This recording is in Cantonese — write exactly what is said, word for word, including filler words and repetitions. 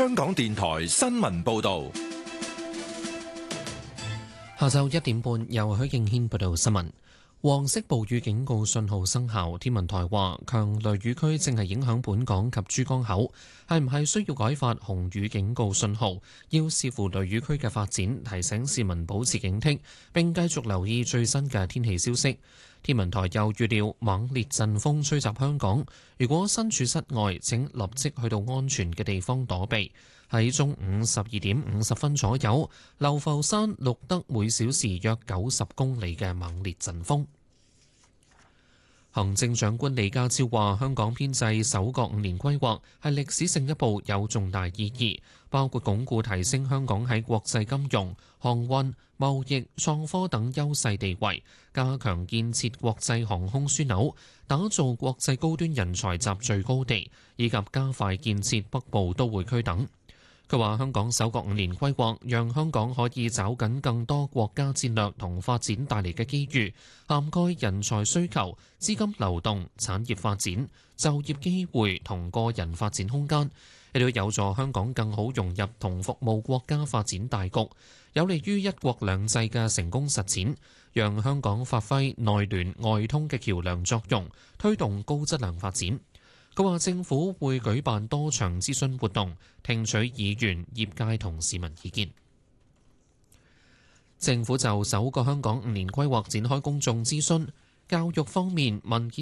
香港電台新聞報道。 下晝一點半，由許敬軒報道新聞。黃色暴雨警告信號生效，天文台話強雷雨區正係影響本港及珠江口，係唔係需要改發紅雨警告信號，要視乎雷雨區嘅發展，提醒市民保持警惕，並繼續留意最新嘅天氣消息。天文台又預料猛烈陣風吹襲香港，如果身處室外，請立即去到安全嘅地方躲避。喺中午十二點五十分左右，流浮山錄得每小時約九十公里嘅猛烈陣風。行政長官李家超話：香港編制首個五年規劃係歷史性一步，有重大意義，包括鞏固提升香港喺國際金融、航運、貿易、創科等優勢地位，加強建設國際航空樞紐，打造國際高端人才集聚高地，以及加快建設北部都會區等。佢話：香港首個五年規劃，讓香港可以抓緊更多國家戰略同發展帶嚟嘅機遇，涵蓋人才需求、資金流動、產業發展、就業機會同個人發展空間，亦都有助香港更好融入同服務國家發展大局，有利於一國兩制嘅成功實踐，讓香港發揮內聯外通嘅橋梁作用，推動高質量發展。佢話政府會舉辦多場諮詢活動，聽取議員、業界同市民意見。政府就首個香港五年規劃展開公眾諮詢，教育方面，民建